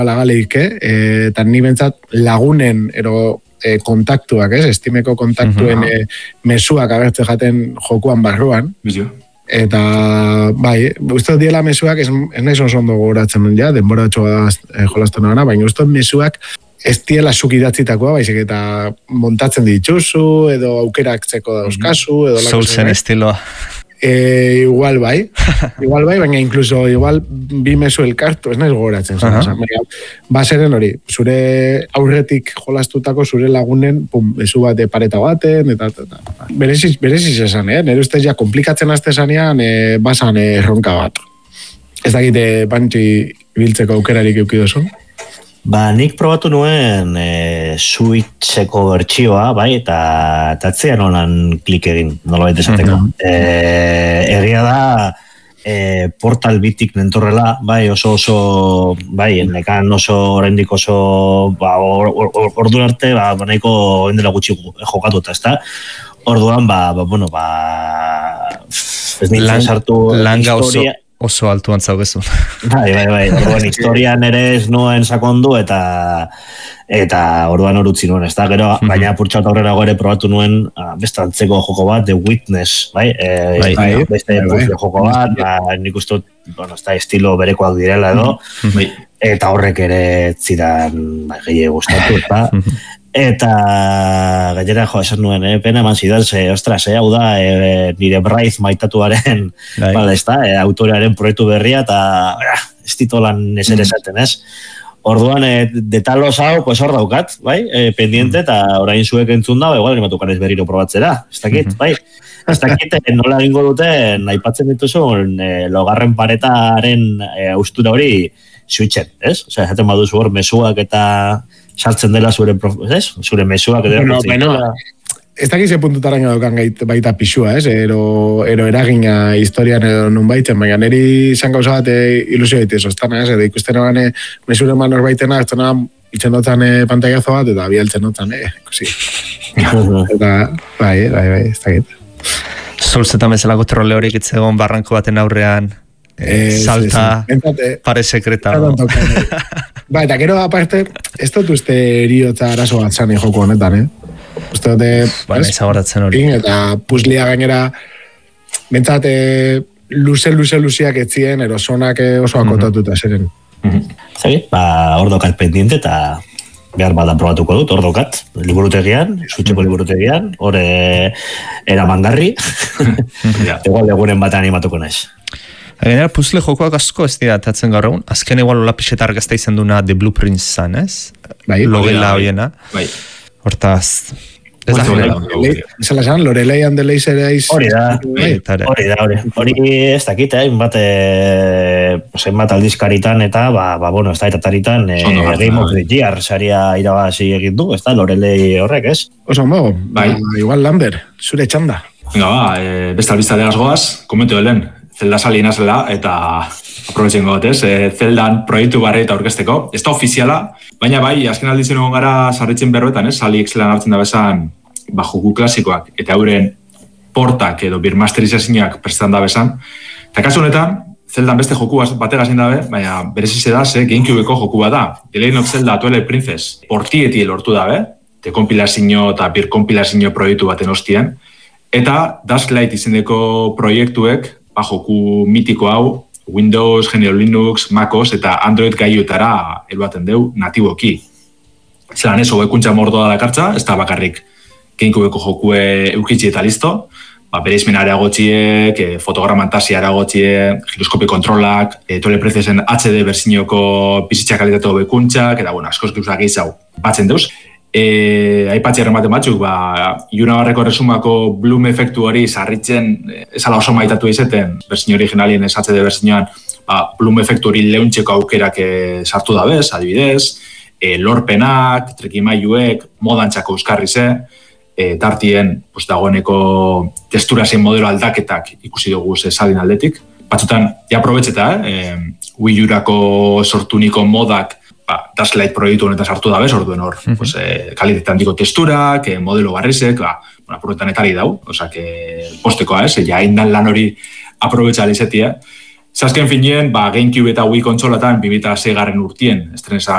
lagalik, eta ni bentsat lagunen, ero kontaktuak, Steameko kontaktuen mezuak agertze jaten jokuan barruan. Eta, bai, uste diela mezuak, ez nahi ondo gogoratzen ja, denbora txoa jolasten gana, baina uste mezuak ez diela zuk idatzitakoa, baizik eta montatzen dituzu, edo aukerak zeko dauzkazu, edo Soulsen estiloa. Igual bai, baina incluso igual bi mezu elkartu, ez nahiz gogoratzen. Baseren hori, zure aurretik jolastutako zure lagunen, mezu bat pareta baten, eta bereziz esan, nire ustez ja komplikatzen azte zanean, basan erronka bat. Ez dakite pantxi biltzeko aukerarik eukidozun? Nik probatu nuen Switcheko bertsioa, bai, eta atzean honan klik egin, nolabait esateko. Egia da, Portal bitik nentorrela, bai, oso, bai, nekan oso, oraindik oso, ordu arte, nahiko endela gutxi jokatuta, ezta? Orduan, ez nintzen sartu historia. Oso altuan zaugezu. Bai. Orduan, historian ere ez nuen sakondu eta orduan orutzi nuen, ez da, gero, baina purtxat aurrera gore probatu nuen beste antzeko joko bat, The Witness, bai? Beste joko bat, nik uste, ez da, estilo berekoak direla edo, eta horrek ere zidan gehi gustatu, eta gainera esan nuen, pena eman zidan, ostras, hau da, nire Bryce maitatuaren, autorearen proiektu berria, eta ez titolan eser esaten, ez? Orduan, detalos hau, pues hor daukat, bai, pendiente, eta orain zuek entzun da, igual, animatukan ez berriro probatzera, ez dakit, bai? Ez dakit, nola egingo duten, aipatzen dituzun, logarren paretaren austura hori Switchen, ez? Osea, jaten baduzu hor, mezuak eta sartzen dela zure mezuak edo... Ez dakize puntutaraino daukan baita pixua, ero eragina historian edo nun baitzen, baina niri izan gauza bat ilusio daitez, oztana, edo ikusten egane mesure manor baitena, eztena itzen dutzen pantaiazo bat, eta bialtzen dutzen, ikusi. Eta, bai, ez dakit. Solzetan bezalako trole horik itzegon barranko baten aurrean, salta, pare sekreta. Ba, eta gero aparte, ez dut uste eriotza arazo bat zane joko honetan, Uste dute, izagoratzen hori. Eta puzlia gainera, bentsat, luzeak etzien, erosonak oso akotatuta zeren. Zagi, hor dokat pendiente eta behar badan probatuko dut, hor dokat, liburutegian, Switcheko liburutegian, hor eramangarri, igual egunen bat animatuko naiz. Gainera, puzle jokoak asko ez dira atatzen gaur egun, azken igual hola pixetar gazta izan duna The Blueprint zan, ez? Bai. Logela hoiena. Bai. Hortaz... Zela zan, Lorelei and the Laser Eyes... Hori da. Hori ez dakit, zenbat aldizkaritan eta, ez da, etataritan Game of the Year saria irabazi egin du, ez da, Lorelei horrek, ez? Oso mogo, igual Lambert, zure txanda. Beste albizta degaz goaz, komentu helen, Zelda salina zela, eta aprobetzen gotez, Zeldan proiektu barri eta orkesteko. Ez da ofiziala, baina bai, azken aldizen egon gara sarritzen berroetan, sali Excelan hartzen da bezan joku klasikoak, eta euren portak edo birmasterizazioak prestan da bezan. Eta kasu honetan, Zeldan beste joku bategazin dabe, baina berezize da, GameCubeko joku bat da. The Legend of Zelda Twilight Princess portieti lortu dabe, dekompilazio eta birkompilazio proiektu baten ostien, eta Dustlight izeneko proiektuek joku mitiko hau, Windows, GNU Linux, MacOS eta Android gaiutara eruaten deu natiboki. Zelan ez, hobekuntza mordoa dakartza, ez da bakarrik GameCubeko jokue eukitzi eta listo, bereizmen areagotxiek, fotogramantasia areagotxiek, giroskopi kontrolak, Twilight Princesen HD berzinoko bizitza kalitate hobekuntzak, eta askoz gauzak gehiago batzen deuz. Aipatzi errematen batzuk, Iuna Barreko resumako Bloom efektu hori sarritzen esala oso maitatu izeten, berzin originalien HD berzinoan, Bloom efektu hori leuntzeko aukerak sartu da bez, adibidez, lorpenak, trekimailuek, modantxako euskarri ze, tartien dagoeneko testurazien modelo aldaketak ikusi dugu salin aldetik. Batzutan, ja probetzeta, Wii U-rako sortuniko modak Dustlight proiektu honetan sartu da bez, orduen hor, kalitate handiko testurak, modelo barrizek, aprobetan etari dau, postekoa ez, ja indan lan hori aprobetsa alizetia. Zazken finien, GameCube eta Wii kontsolatan 2006 urtien estrenesa